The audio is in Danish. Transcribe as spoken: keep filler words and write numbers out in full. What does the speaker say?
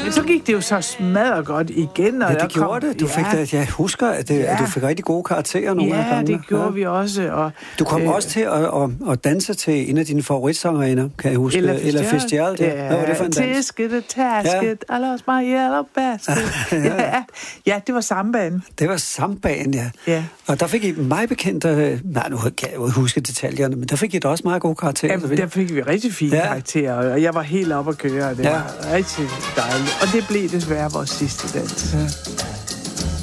Men så gik det jo så smadret godt igen. Og ja, det gjorde kom, det. Du ja. fik det, jeg husker, at, det, ja. at du fik rigtig gode karakterer nogle ja, af gangene. Ja, det gjorde ja. vi også. Og, du kom øh, også til at, at, at danse til en af dine favoritsangerinder, kan jeg huske. Ella Ella Fitzgerald. Ja, Hvad var det for en dans? Tisket og tasket, ja. I lost my yellow basket. ja. ja, ja, det var sambaen. Det var sambaen, ja. ja. Og der fik I mig bekendt, nej, nu kan jeg jo huske detaljerne, men der fik I da også meget gode karakterer. Ja, der fik vi rigtig fine ja. karakterer, og jeg var helt oppe at køre, og det ja. var rigtig dejligt. Og det blev desværre vores sidste dans. Ja.